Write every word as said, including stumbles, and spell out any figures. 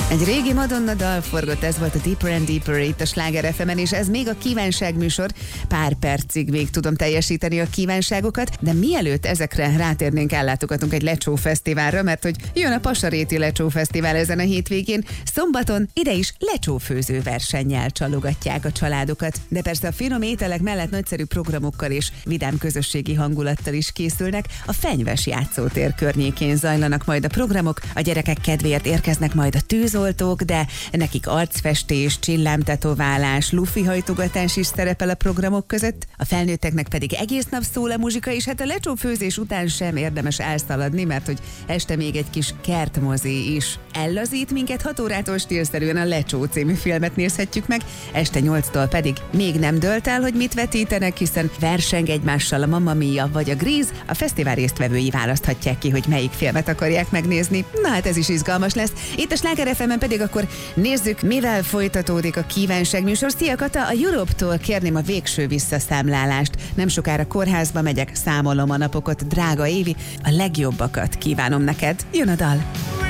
Egy régi Madonna dal forgott, ez volt a Deeper and Deeper itt a Sláger ef emen, és ez még a kívánság műsor. Pár percig még tudom teljesíteni a kívánságokat, de mielőtt ezekre rátérnénk, ellátogatunk egy lecsó fesztiválra, mert hogy jön a Pasaréti Lecsó Fesztivál ezen a hétvégén. Szombaton ide is lecsófőző versennyel csalogatják a családokat. De persze a finom ételek mellett nagyszerű programokkal és vidám közösségi hangulattal is készülnek. A Fenyves játszótér környékén zajlanak majd a programok, a gyerekek kedvéért érkeznek majd a tűzoltók, de nekik arcfestés, csillámtetoválás, lufihajtogatás is szerepel a programok között, a felnőtteknek pedig egész nap szól a muzsika, és hát a lecsófőzés után sem érdemes elszaladni, mert hogy este még egy kis kertmozi is ellazít minket, hat órától stílszerűen a Lecsó című filmet nézhetjük meg, este nyolctól pedig még nem dölt el, hogy mit vetítenek, hiszen verseng egymással a Mamma Mia vagy a Grease, a fesztivál résztvevői választhatják ki, hogy melyik filmet akarják megnézni. Na hát ez is izgalmas lesz. Itt a Sláger ef emen pedig akkor nézzük, mivel folytatódik a kívánság műsor. Szia Kata, a Europe-tól kérném a végső visszaszámlálást. Nem sokára kórházba megyek, számolom a napokat, drága Évi, a legjobbakat kívánom neked. Jön a dal.